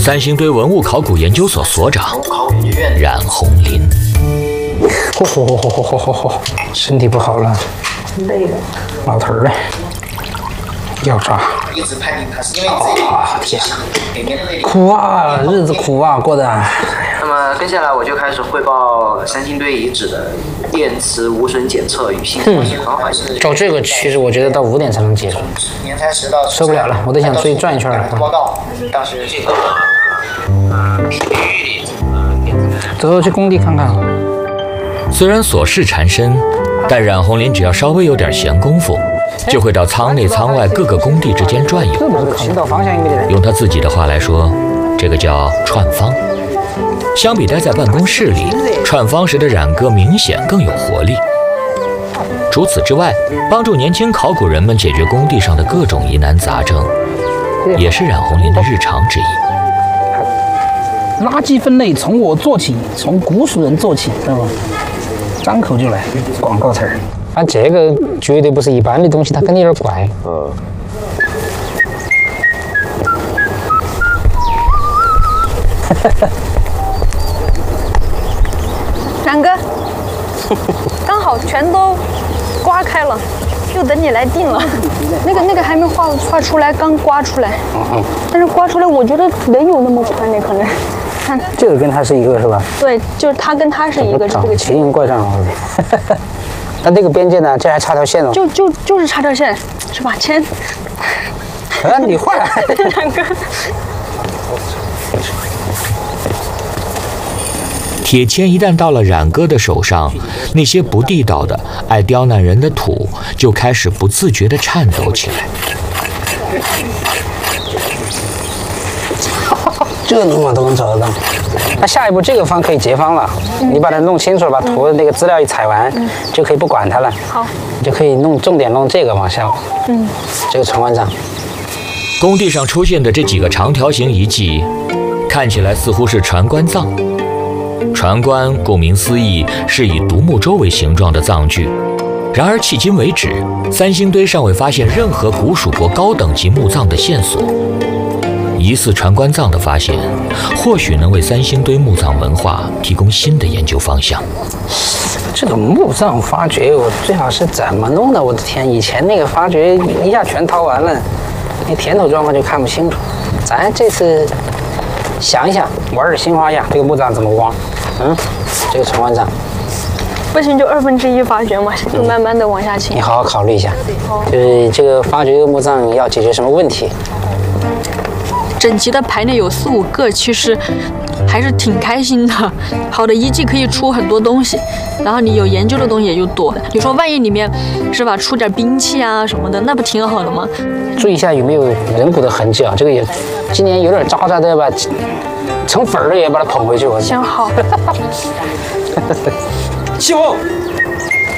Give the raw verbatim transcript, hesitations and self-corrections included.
三星堆文物考古研究所所长冉红林。 嚯嚯嚯嚯嚯嚯嚯！身体不好了， 累了， 老头儿嘞，要抓。 一直判定他是因为这啊天，苦啊，日子苦啊，过的。 那么跟下来我就开始汇报三星堆遗址的电磁无损检测与信息方法。 照这个，其实我觉得到五点才能结束， 年三十到受不了了，我都想出去转一圈了。 报告，当时这个走，去工地看看。 虽然琐事缠身，但冉红林只要稍微有点闲工夫，就会到舱内舱外各个工地之间转悠。 指导方向应该得。 用他自己的话来说，这个叫串方。相比待在办公室里，串方时的冉哥明显更有活力。除此之外，帮助年轻考古人们解决工地上的各种疑难杂症，也是冉红林的日常之一。 垃圾分类从我做起，从古蜀人做起，知道吗？张口就来，广告词儿。啊，这个绝对不是一般的东西，它跟你有点怪。嗯。 冉哥，刚好全都刮开了，就等你来定了。那个那个还没画画出来，刚刮出来。嗯。但是刮出来，我觉得没有那么宽的可能。看， 这个跟它是一个是吧？ 对，就是它跟它是一个这个奇形怪状啊！那这个边界呢？这还差条线哦。 就就就是差条线，是吧？签。 哎，你画。 冉哥。 铁签一旦到了冉哥的手上，那些不地道的、爱刁难人的土就开始不自觉地颤抖起来。 这他妈都能找得到。那下一步这个方可以结方了，嗯、你把它弄清楚了，把图的那个资料一采完，嗯、就可以不管它了。 好， 你就可以弄重点弄这个往下。嗯，这个船湾上。 工地上出现的这几个长条形遗迹，看起来似乎是船棺葬。船棺顾名思义是以独木舟为形状的葬具，然而迄今为止，三星堆尚未发现任何古蜀国高等级墓葬的线索。疑似船棺葬的发现，或许能为三星堆墓葬文化提供新的研究方向。 这个墓葬发掘，我最好是怎么弄的？我的天，以前那个发掘一下全掏完了，那田土状况就看不清楚。咱这次想一想，玩点新花样，这个墓葬怎么挖？嗯，这个船棺葬。 不行就二分之一发掘嘛，就慢慢的往下清。 你好好考虑一下，就是这个发掘这个墓葬要解决什么问题？ 整齐的排列有四五个，其实还是挺开心的。好的遗迹可以出很多东西，然后你有研究的东西也就多。你说万一里面是吧出点兵器啊什么的，那不挺好的吗？ 注意一下有没有人骨的痕迹啊，这个也今年有点渣渣的吧，成粉儿了也把它捧回去。我行好。 希望